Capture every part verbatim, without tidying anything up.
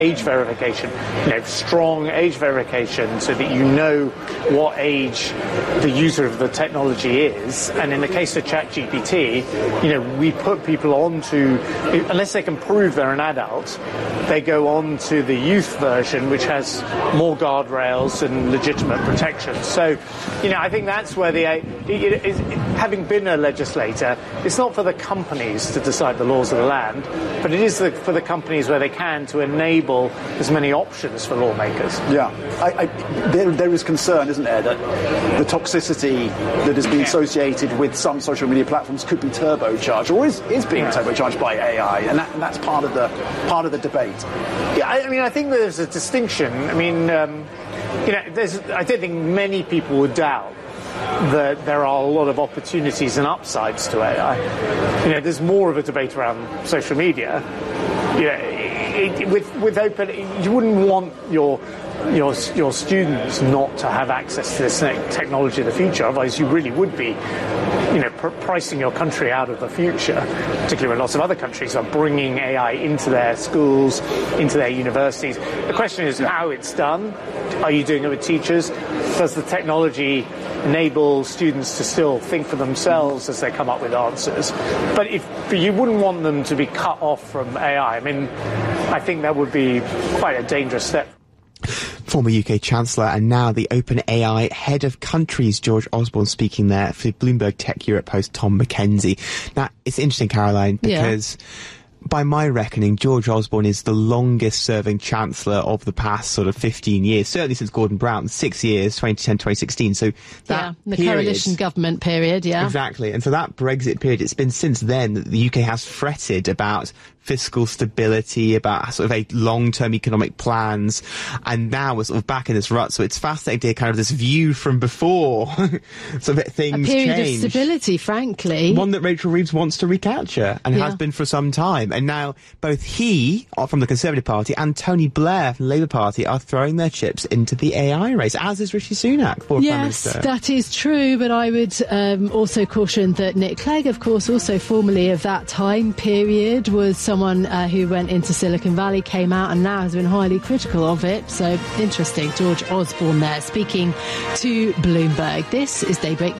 age verification, you know, strong age verification so that you know what age the user of the technology is. And in the case of ChatGPT, you know, we put people on to, unless they can prove they're an adult, they go on to the youth version, which has more guardrails and legitimate protection. So, you know, I think that's where the, it, it, it, having been a legislator, it's not for the companies to decide the laws of the land, but it is the, for the companies where they can to enable as many options for lawmakers. Yeah, I, I, there, there is concern, isn't there, that the toxicity that has been associated with some social media platforms could be turbocharged, or is, is being yeah. turbocharged by A I, and, that, and that's part of the part of the debate. Yeah, I, I mean, I think there's a distinction. I mean, um, you know, there's, I don't think many people would doubt that there are a lot of opportunities and upsides to A I. You know, there's more of a debate around social media. You know, It, with with open, you wouldn't want your your your students not to have access to this technology of the future. Otherwise, you really would be, you know, pr- pricing your country out of the future. Particularly when lots of other countries are bringing A I into their schools, into their universities. The question is how it's done. Are you doing it with teachers? Does the technology enable students to still think for themselves as they come up with answers? But if but you wouldn't want them to be cut off from A I. I mean, I think that would be quite a dangerous step. Former U K Chancellor and now the OpenAI head of countries, George Osborne, speaking there for Bloomberg Tech Europe host Tom Mackenzie. Now, it's interesting, Caroline, because yeah. by my reckoning, George Osborne is the longest-serving Chancellor of the past sort of fifteen years, certainly since Gordon Brown, six years, twenty ten, twenty sixteen. So that yeah, the period, coalition government period, yeah. Exactly. And so that Brexit period, it's been since then that the U K has fretted about fiscal stability, about sort of a long-term economic plans, and now we're sort of back in this rut. So it's fascinating to hear kind of this view from before, so that things change. A period change. of stability, frankly. One that Rachel Reeves wants to recapture, and yeah. has been for some time. And now both he, from the Conservative Party, and Tony Blair from the Labour Party are throwing their chips into the A I race, as is Rishi Sunak, former Prime Minister. Yes, that is true, but I would um, also caution that Nick Clegg, of course, also formerly of that time period, was someone uh, who went into Silicon Valley, came out and now has been highly critical of it. So interesting. George Osborne there speaking to Bloomberg. This is Daybreak.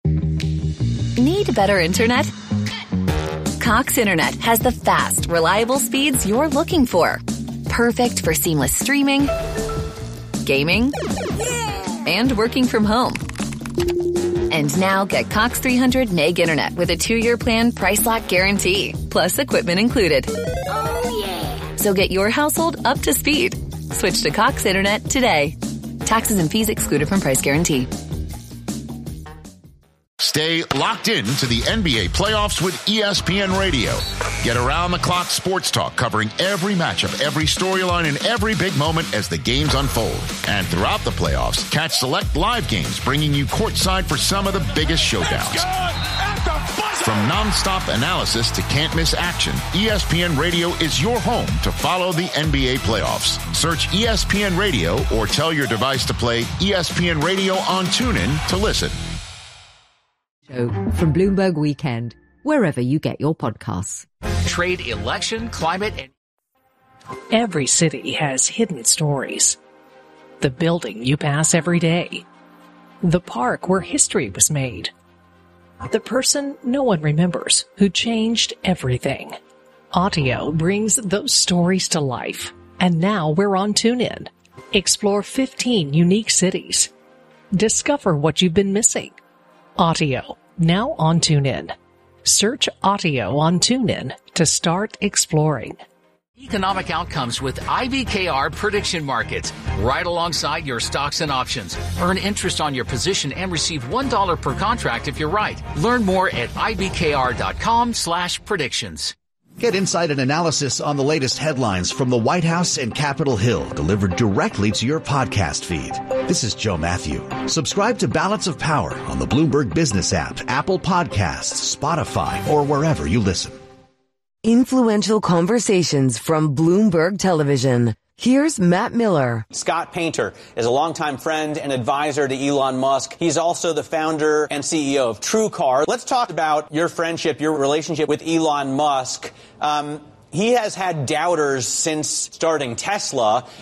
Need better internet? Cox Internet has the fast, reliable speeds you're looking for. Perfect for seamless streaming, gaming, and working from home. And now get Cox three hundred meg internet with a two-year plan price lock guarantee, plus equipment included. Oh, yeah. So get your household up to speed. Switch to Cox Internet today. Taxes and fees excluded from price guarantee. Stay locked in to the N B A playoffs with E S P N Radio. Get around-the-clock sports talk covering every matchup, every storyline, and every big moment as the games unfold. And throughout the playoffs, catch select live games bringing you courtside for some of the biggest showdowns. From nonstop analysis to can't-miss action, E S P N Radio is your home to follow the N B A playoffs. Search E S P N Radio or tell your device to play E S P N Radio on TuneIn to listen. From Bloomberg Weekend, wherever you get your podcasts. Trade, election, climate, and... Every city has hidden stories. The building you pass every day. The park where history was made. The person no one remembers who changed everything. Audio brings those stories to life. And now we're on TuneIn. Explore fifteen unique cities. Discover what you've been missing. Audio, now on TuneIn. Search Audio on TuneIn to start exploring. Economic outcomes with I B K R prediction markets. Right alongside your stocks and options. Earn interest on your position and receive one dollar per contract if you're right. Learn more at ibkr.com slash predictions. Get insight and analysis on the latest headlines from the White House and Capitol Hill delivered directly to your podcast feed. This is Joe Matthew. Subscribe to Balance of Power on the Bloomberg Business app, Apple Podcasts, Spotify, or wherever you listen. Influential conversations from Bloomberg Television. Here's Matt Miller. Scott Painter is a longtime friend and advisor to Elon Musk. He's also the founder and C E O of TrueCar. Let's talk about your friendship, your relationship with Elon Musk. Um, He has had doubters since starting Tesla,